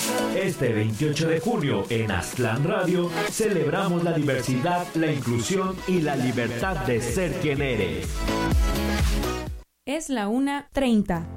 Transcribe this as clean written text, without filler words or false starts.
Este 28 de junio en Aztlán Radio celebramos la diversidad, la inclusión y la libertad de ser quien eres. Es la 1:30.